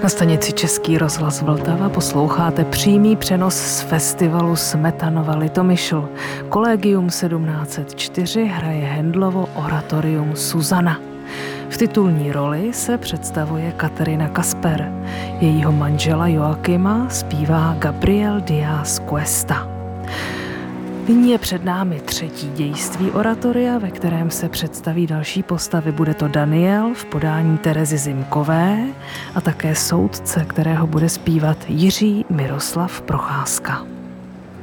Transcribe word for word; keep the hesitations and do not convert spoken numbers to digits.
Na stanici Český rozhlas Vltava posloucháte přímý přenos z festivalu Smetanova Litomyšl. Collegium sedmnáct set čtyři hraje Handlovo oratorium Suzana. V titulní roli se představuje Katerina Kasper. Jejího manžela Joakima zpívá Gabriel Díaz Cuesta. Nyní je před námi třetí dějství oratoria, ve kterém se představí další postavy. Bude to Daniel v podání Terezy Zimkové a také soudce, kterého bude zpívat Jiří Miroslav Procházka.